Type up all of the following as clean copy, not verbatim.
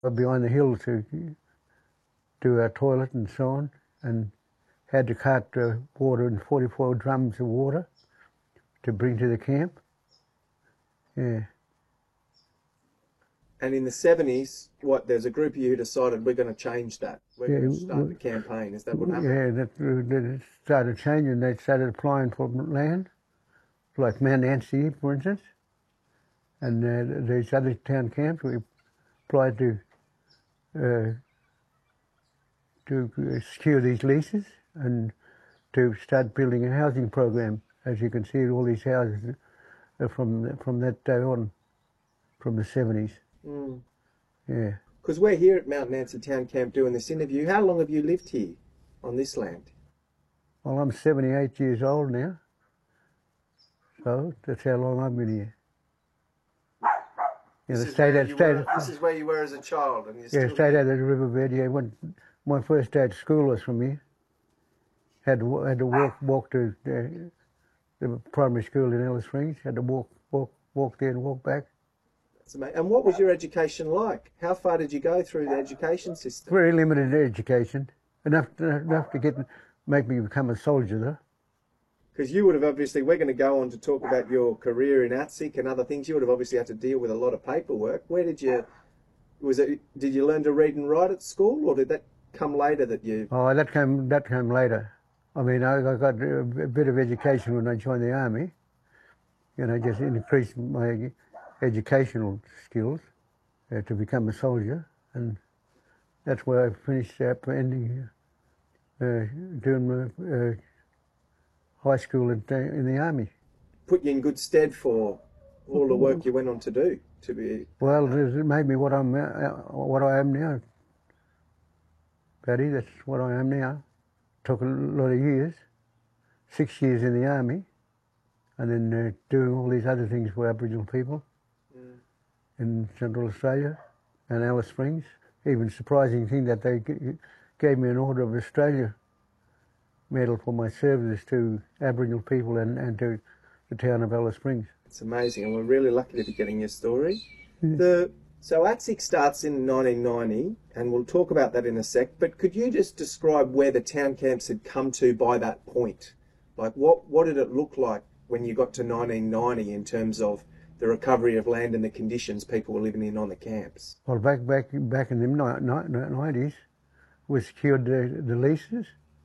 behind the hill to do our toilet and so on, and had to cart water in 44 drums of water to bring to the camp. Yeah. And in the 70s, there's a group of you who decided we're going to change that. We're going to start the campaign. Is that what happened? Yeah, that started changing. They started applying for land, like Mount Nancy, for instance. And these other town camps, we applied to secure these leases and to start building a housing program. As you can see, all these houses are from that day on, from the 70s. Mm. Yeah. Because we're here at Mount Nancy Town Camp doing this interview. How long have you lived here on this land? Well, I'm 78 years old now, so that's how long I've been here. This is where you were as a child, and stayed out at the riverbed. Yeah, my first day at school was from here. Had to walk to the primary school in Alice Springs. Had to walk there and walk back. That's amazing. And what was your education like? How far did you go through the education system? Very limited education, enough to make me become a soldier, though. Because you would have obviously, we're going to go on to talk about your career in ATSIC and other things. You would have obviously had to deal with a lot of paperwork. Did you learn to read and write at school, or did that come later that you? Oh, that came later. I mean, I got a bit of education when I joined the army. Just increased my educational skills to become a soldier, and that's where I finished up doing my high school in the army. Put you in good stead for all the work you went on to do. Well, it made me what I am now, Paddy. That's what I am now. Took a lot of years, 6 years in the army, and then doing all these other things for Aboriginal people in Central Australia and Alice Springs. Even surprising thing that they gave me an Order of Australia medal for my service to Aboriginal people and to the town of Alice Springs. It's amazing, and we're really lucky to be getting your story. Yeah. So ATSIC starts in 1990, and we'll talk about that in a sec, but could you just describe where the town camps had come to by that point? Like, what did it look like when you got to 1990 in terms of the recovery of land and the conditions people were living in on the camps? Well, back in the 90s, we secured the leases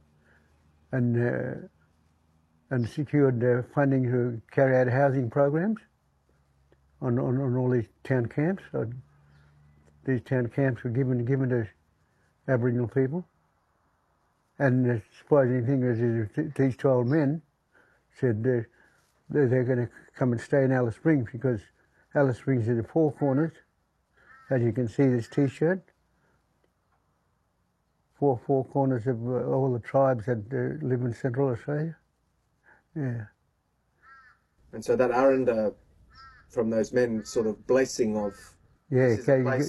and secured funding to carry out housing programs on all these town camps. So these town camps were given to Aboriginal people. And the surprising thing is these 12 men said they're going to come and stay in Alice Springs, because Alice Springs is the four corners. As you can see, this T-shirt. Four corners of all the tribes that live in Central Australia. Yeah. And so that Aranda, from those men, sort of blessing of gave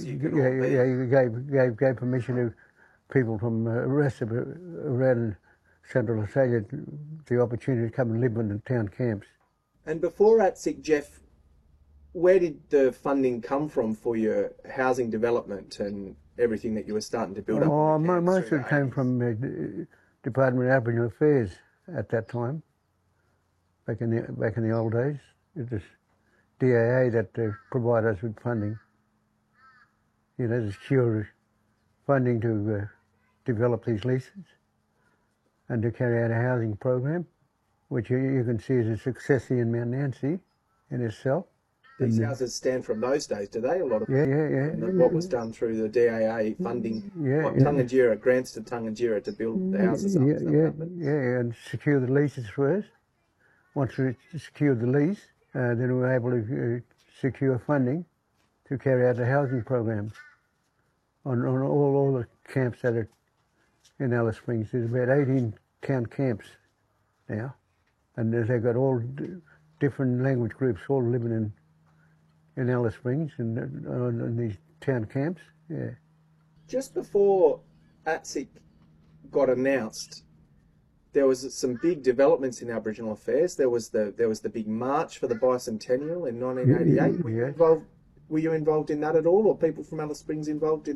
permission to people from the rest of around Central Australia the opportunity to come and live in the town camps. And before ATSIC, Jeff, where did the funding come from for your housing development and everything that you were starting to build up? Oh, most of it came from the Department of Aboriginal Affairs at that time. Back in the old days, it was DAA that provided us with funding. To secure funding to develop these leases and to carry out a housing program, which you can see is a success here in Mount Nancy in itself. These houses stand from those days, do they? A lot of what was done through the DAA funding, Tungadjira, grants to Tungadjira to build the houses up. And secure the leases first. Once we secured the lease, then we were able to secure funding to carry out the housing programs on all the camps that are in Alice Springs. There's about 18 town camps now, and they've got all different language groups all living in Alice Springs and in these town camps. Yeah. Just before ATSIC got announced, there was some big developments in Aboriginal affairs. There was the big march for the bicentennial in 1988. Were you involved in that at all, or people from Alice Springs involved in